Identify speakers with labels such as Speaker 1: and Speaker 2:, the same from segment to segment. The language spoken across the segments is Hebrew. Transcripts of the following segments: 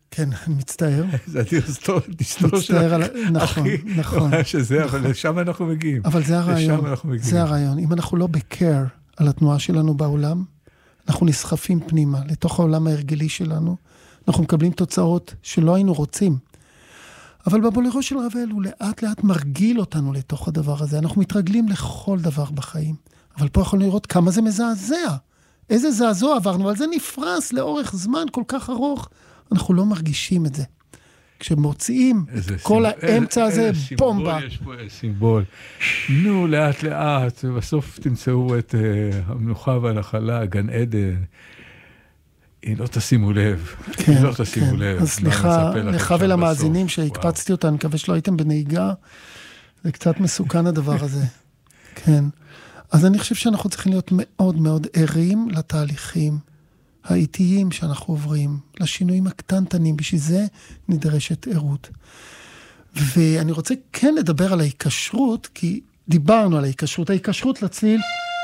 Speaker 1: כן, אני מצטער.
Speaker 2: זה דיסטור של
Speaker 1: נכון.
Speaker 2: שזה, אבל לשם אנחנו מגיעים.
Speaker 1: אבל זה הרעיון. זה הרעיון. אם אנחנו לא בקר על התנועה שלנו בעולם, אנחנו נסחפים פנימה, לתוך העולם ההרגלי שלנו, אנחנו מקבלים תוצאות שלא היינו רוצים. אבל בבולרו של רבל הוא לאט לאט מרגיל אותנו לתוך הדבר הזה. אנחנו מתרגלים לכל דבר בחיים. אבל פה יכולנו לראות כמה זה מזעזע. איזה זעזוע עברנו, אבל זה נפרס לאורך זמן כל כך ארוך. אנחנו לא מרגישים את זה. כשמוציאים כל האמצע הזה, בומבה.
Speaker 2: יש פה סימבול. נו, לאט לאט, ובסוף תמצאו את המנוחה והנחלה, גן עדן. לא תשימו לב.
Speaker 1: כן,
Speaker 2: לא תשימו לב.
Speaker 1: אז סליחה, לך ולמאזינים שהקפצתי אותה, אני מקווה שלא הייתם בנהיגה. זה קצת מסוכן הדבר הזה. כן. אז אני חושב שאנחנו צריכים להיות מאוד מאוד ערים לתהליכים האיטיים שאנחנו עוברים, לשינויים הקטנטנים, בשביל זה נדרשת ערות. ואני רוצה כן לדבר על ההיקשרות, כי דיברנו על ההיקשרות לצליל,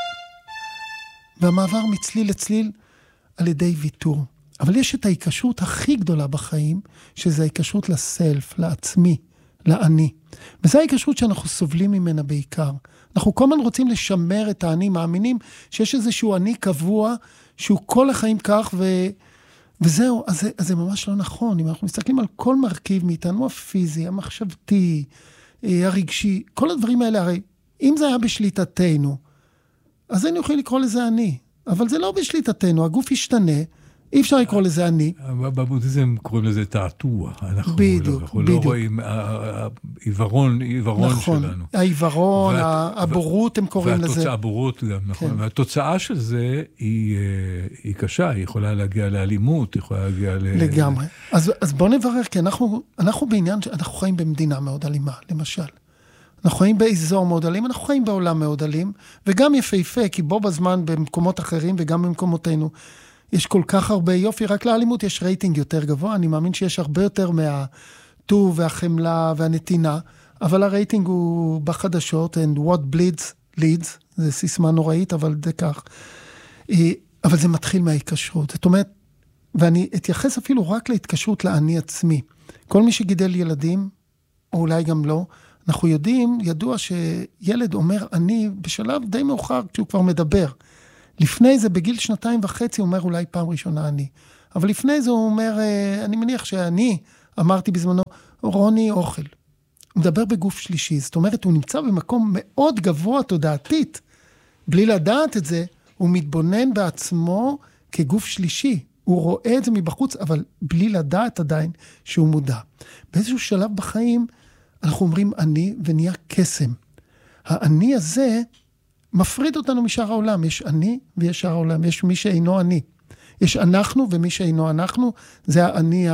Speaker 1: והמעבר מצליל לצליל על ידי ויתור. אבל יש את ההיקשרות הכי גדולה בחיים, שזה ההיקשרות לסלף, לעצמי, לאני. וזו ההיקשרות שאנחנו סובלים ממנה בעיקר. אנחנו כל הזמן רוצים לשמר את האני, מאמינים שיש איזשהו אני קבוע, שהוא כל החיים כך, וזהו, אז זה ממש לא נכון. אם אנחנו מסתכלים על כל מרכיב מאיתנו, הפיזי, המחשבתי, הרגשי, כל הדברים האלה, הרי אם זה היה בשליטתנו, אז היינו יכולים לקרוא לזה אני. אבל זה לא בשליטתנו, הגוף ישתנה, אי אפשר לקרוא לזה אני.
Speaker 2: בבודהיזם קוראים לזה תעתוע.
Speaker 1: בדיוק.
Speaker 2: אנחנו לא רואים עיוורון שלנו.
Speaker 1: העיוורון, הבורות הם קוראים לזה.
Speaker 2: הבורות גם, נכון. והתוצאה של זה היא קשה, היא יכולה להגיע לאלימות, היא יכולה להגיע
Speaker 1: לגמרי. אז בואו נברר, כי אנחנו בעניין, אנחנו חיים במדינה מאוד אלימה, למשל. אנחנו חיים באזור מאוד אלים, אנחנו חיים בעולם מאוד אלים, וגם יפהפה, כי בו בזמן במקומות אחרים וגם במקומותינו, יש כל כך הרבה יופי, רק לאלימות יש רייטינג יותר גבוה, אני מאמין שיש הרבה יותר מהטוב והחמלה והנתינה, אבל הרייטינג הוא בחדשות, and what bleeds leads, זה סיסמה נוראית, אבל זה כך. אבל זה מתחיל מההיקשרות, זאת אומרת, ואני אתייחס אפילו רק להתקשרות לאני עצמי. כל מי שגידל ילדים, או אולי גם לא, אנחנו ידוע שילד אומר אני בשלב די מאוחר כשהוא כבר מדבר. לפני זה, בגיל 2.5, הוא אומר אולי פעם ראשונה אני. אבל לפני זה הוא אומר, אני מניח שאני אמרתי בזמנו, רוני אוכל. הוא מדבר בגוף שלישי, זאת אומרת, הוא נמצא במקום מאוד גבוה תודעתית. בלי לדעת את זה, הוא מתבונן בעצמו כגוף שלישי. הוא רואה את זה מבחוץ, אבל בלי לדעת עדיין שהוא מודע. באיזשהו שלב בחיים, אנחנו אומרים אני ונהיה קסם. האני הזה מפריד אותנו משאר העולם. יש אני ויש שאר העולם. יש מי שאינו אני. יש אנחנו ומי שאינו אנחנו. זה האני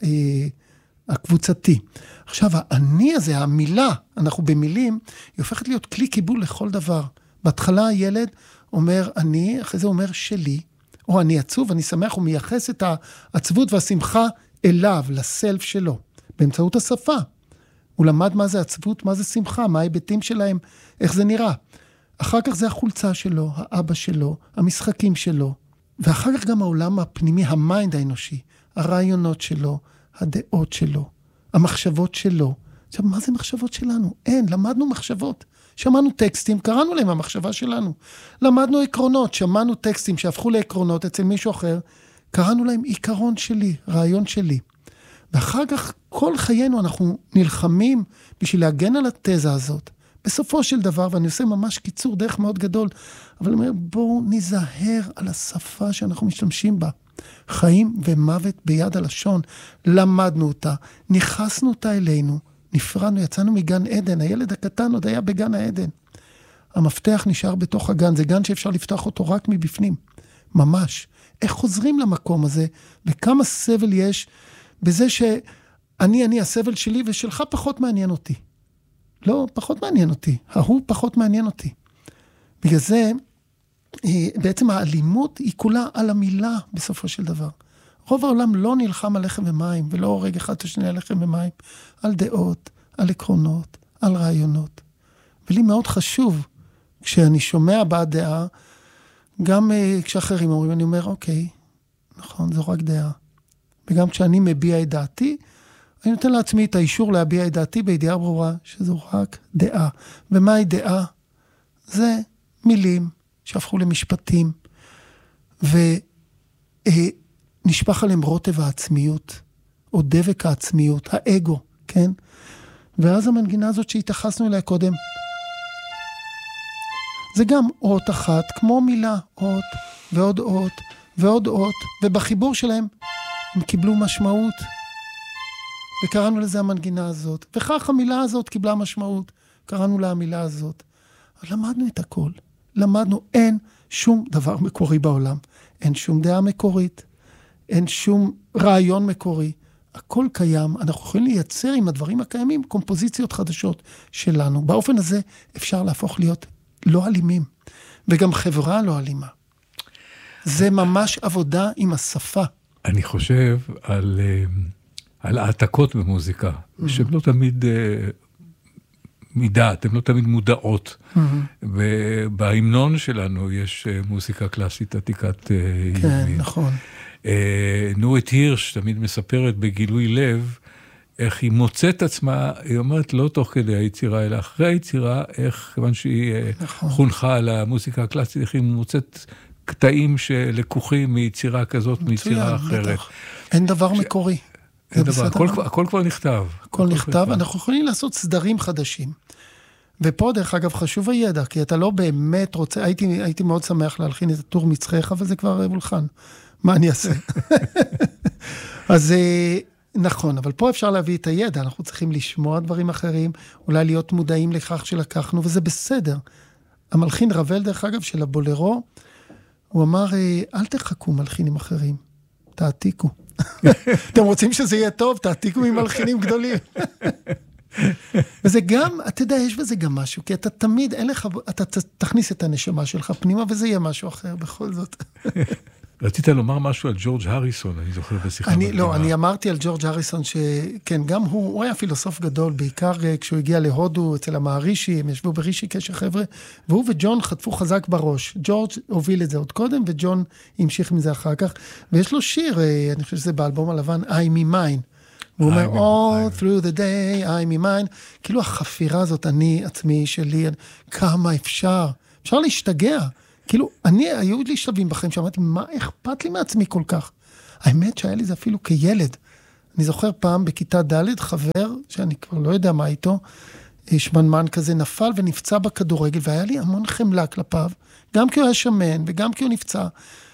Speaker 1: הקבוצתי. עכשיו, האני הזה, המילה, אנחנו במילים, היא הופכת להיות כלי קיבול לכל דבר. בהתחלה הילד אומר אני, אחרי זה אומר שלי, או אני עצוב, אני שמח, הוא מייחס את העצבות והשמחה אליו, לסלף שלו, באמצעות השפה. הוא למד מה זה עצבות, מה זה שמחה, מה ההיבטים שלהם, איך זה נראה. אחר כך זה החולצה שלו, האבא שלו, המשחקים שלו, ואחר כך גם העולם הפנימי, המיינד האנושי, הרעיונות שלו, הדעות שלו, המחשבות שלו. עכשיו, מה זה מחשבות שלנו? אין, למדנו מחשבות. שמענו טקסטים, קראנו להם המחשבה שלנו. למדנו עקרונות, שמענו טקסטים שהפכו לעקרונות אצל מישהו אחר, קראנו להם עיקרון שלי, רעיון שלי. ואחר כך כל חיינו אנחנו נלחמים בשביל להגן על התזה הזאת. בסופו של דבר, ואני עושה ממש קיצור דרך מאוד גדול, אבל אני אומר, בואו נזהר על השפה שאנחנו משתמשים בה. חיים ומוות ביד הלשון, למדנו אותה, נכנסנו אותה אלינו, נפרדנו, יצאנו מגן עדן, הילד הקטן עוד היה בגן העדן. המפתח נשאר בתוך הגן, זה גן שאפשר לפתוח אותו רק מבפנים, ממש. איך חוזרים למקום הזה, וכמה סבל יש בזה שאני הסבל שלי ושלך פחות מעניין אותי. לא, פחות מעניין אותי, ההוא פחות מעניין אותי. בגלל זה, בעצם האלימות היא כולה על המילה בסופו של דבר. רוב העולם לא נלחם על לחם ומים, ולא הורג אחד או שני על לחם ומים, על דעות, על עקרונות, על רעיונות. ולי מאוד חשוב, כשאני שומע בעד דעה, גם כשאחרים אומרים, אני אומר, אוקיי, נכון, זו רק דעה. וגם כשאני מביע את דעתי, אני נותן לעצמי את האישור להביע את דעתי בידיעה ברורה, שזו רק דעה. ומהי דעה? זה מילים שהפכו למשפטים, ונשפך עליהם רוטב העצמיות, או דבק העצמיות, האגו, כן? ואז המנגינה הזאת שהתייחסנו אליה קודם, זה גם אות אחת, כמו מילה, אות ועוד אות ועוד אות, ובחיבור שלהם הם קיבלו משמעות, וקראנו לזה המנגינה הזאת, וכך המילה הזאת קיבלה משמעות, קראנו לה המילה הזאת. אז למדנו את הכל, למדנו, אין שום דבר מקורי בעולם, אין שום דעה מקורית, אין שום רעיון מקורי, הכל קיים, אנחנו יכולים לייצר עם הדברים הקיימים קומפוזיציות חדשות שלנו. באופן הזה אפשר להפוך להיות לא אלימים, וגם חברה לא אלימה. זה ממש עבודה עם השפה.
Speaker 2: אני חושב על העתקות במוזיקה, שהן לא תמיד מדעת, הן לא תמיד מודעות. ובהמנון שלנו יש מוזיקה קלאסית עתיקת ימין.
Speaker 1: כן, נכון.
Speaker 2: נורית הירש תמיד מספרת בגילוי לב, איך היא מוצאת עצמה, היא אומרת לא תוך כדי היצירה, אלא אחרי היצירה, איך, כיוון שהיא חונכה על המוזיקה הקלאסית, איך היא מוצאת קטעים שלקוחים מיצירה כזאת, מיצירה אחרת.
Speaker 1: אין דבר מקורי.
Speaker 2: אין דבר, הכל כבר נכתב.
Speaker 1: הכל נכתב, אנחנו יכולים לעשות סדרים חדשים. ופה דרך אגב חשוב הידע, כי אתה לא באמת רוצה, הייתי מאוד שמח להלחין את הטור מצחך, אבל זה כבר הולחן. מה אני אעשה? אז נכון, אבל פה אפשר להביא את הידע, אנחנו צריכים לשמוע דברים אחרים, אולי להיות מודעים לכך שלקחנו, וזה בסדר. המלחין רבל, דרך אגב, של הבולרו, הוא אמר, אל תחכו מלחינים אחרים, תעתיקו. אתם רוצים שזה יהיה טוב, תעתיקו ממלחינים גדולים. וזה גם, אתה יודע, יש בזה גם משהו, כי אתה תמיד, אתה תכניס את הנשמה שלך פנימה, וזה יהיה משהו אחר בכל זאת.
Speaker 2: רצית לומר משהו על ג'ורג' הריסון, אני זוכר בשיחה.
Speaker 1: לא, אני אמרתי על ג'ורג' הריסון, שכן, גם הוא היה פילוסוף גדול, בעיקר כשהוא הגיע להודו, אצל המערישי, הם ישבו ברישי קשר חבר'ה, והוא וג'ון חטפו חזק בראש. ג'ורג' הוביל את זה עוד קודם, וג'ון המשיך מזה אחר כך, ויש לו שיר, אני חושב שזה באלבום הלבן, I'm in mine. הוא אומר, all through the day, I'm in mine. כאילו החפירה הזאת, אני עצמי שלי, כמה אפשר להשתגע. כאילו, היו לי שלבים בחיים שאמרתי, מה אכפת לי מעצמי כל כך? האמת שהיה לי זה אפילו כילד. אני זוכר פעם בכיתה ד' חבר, שאני כבר לא יודע מה איתו, שמנמן כזה נפל ונפצע בכדורגל, והיה לי המון חמלה כלפיו, גם כי הוא היה שמן וגם כי הוא נפצע.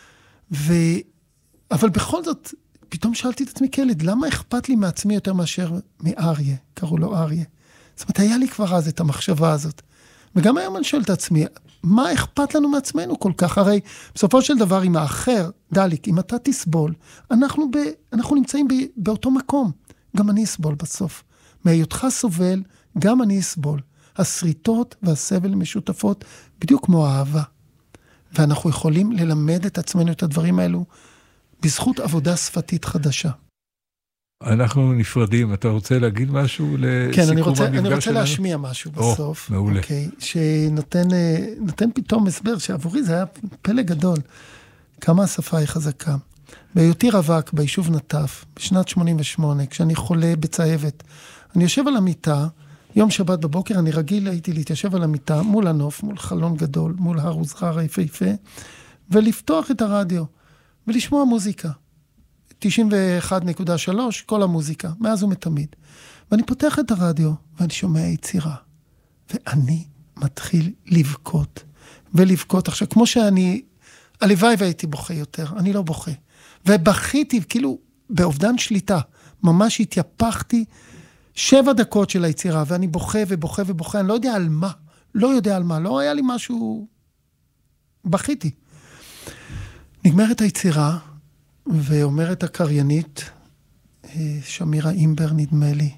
Speaker 1: אבל בכל זאת, פתאום שאלתי את עצמי כילד, למה אכפת לי מעצמי יותר מאשר מאריה? קראו לו אריה. זאת אומרת, היה לי כבר אז את המחשבה הזאת. וגם היום אני שואל את עצמי, מה אכפת לנו מעצמנו כל כך? הרי בסופו של דבר עם האחר, דליק, אם אתה תסבול, אנחנו נמצאים באותו מקום. גם אני אסבול בסוף. מהיותך סובל, גם אני אסבול. השריטות והסבל משותפות, בדיוק כמו האהבה. ואנחנו יכולים ללמד את עצמנו את הדברים האלו, בזכות עבודה שפתית חדשה.
Speaker 2: אנחנו נפרדים, אתה רוצה להגיד משהו לסיכום
Speaker 1: כן,
Speaker 2: המפגש שלנו?
Speaker 1: אני רוצה להשמיע משהו בסוף.
Speaker 2: מעולה.
Speaker 1: שנותן פתאום הסבר, שעבורי זה היה פלא גדול, כמה השפה היא חזקה. בהיותי רווק ביישוב נטף, בשנת 88, כשאני חולה בצהבת, אני יושב על המיטה, יום שבת בבוקר, אני רגיל הייתי להתיישב על המיטה, מול הנוף, מול חלון גדול, מול הר וזכר היפהפה, ולפתוח את הרדיו, ולשמוע מוזיקה. 91.3, כל המוזיקה, מאז ומתמיד. ואני פותח את הרדיו, ואני שומע יצירה. ואני מתחיל לבכות. ולבכות. עכשיו, כמו שאני, הלוואי והייתי בוכה יותר, אני לא בוכה. ובכיתי, כאילו, באובדן שליטה. ממש התייפחתי 7 דקות של היצירה, ואני בוכה ובוכה ובוכה, אני לא יודע על מה. לא היה לי משהו... בכיתי. נגמרת היצירה, ואומרת הקריינית, שמירה אימבר נדמה לי,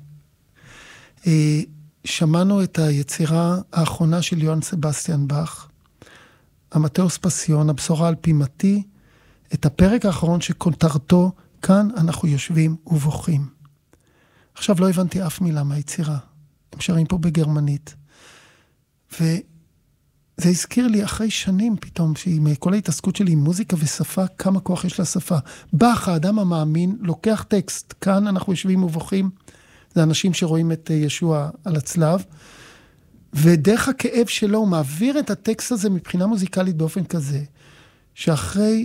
Speaker 1: שמענו את היצירה האחרונה של יוהאן סבסטיאן באך, המטאוס פסיון, הבשורה על פי מתי, את הפרק האחרון שכותרתו, כאן אנחנו יושבים ובוכים. עכשיו לא הבנתי אף מילה מהיצירה, הם שרים פה בגרמנית, וזה זה הזכיר לי אחרי שנים פתאום, שעם כל ההתעסקות שלי עם מוזיקה ושפה, כמה כוח יש לשפה. באך, האדם המאמין, לוקח טקסט. כאן אנחנו יושבים ובוכים, זה אנשים שרואים את ישוע על הצלב, ודרך הכאב שלו הוא מעביר את הטקסט הזה מבחינה מוזיקלית באופן כזה, שאחרי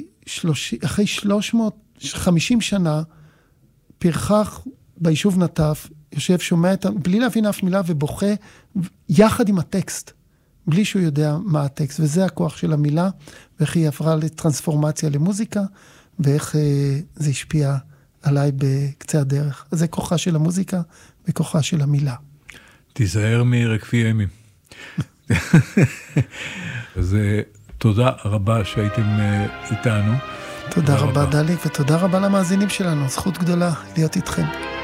Speaker 1: 350 שנה, פרחח ביישוב נטף, יושב, שומע בלי להבין אף מילה, ובוכה יחד עם הטקסט, בלי שהוא יודע מה הטקסט, וזה הכוח של המילה, ואיך היא עברה לטרנספורמציה למוזיקה, ואיך זה השפיע עליי בקצה הדרך. אז זה כוחה של המוזיקה, וכוחה של המילה.
Speaker 2: תיזהר מרקביימים. אז תודה רבה שהייתם איתנו.
Speaker 1: תודה רבה דליק, ותודה רבה למאזינים שלנו. זכות גדולה להיות איתכם.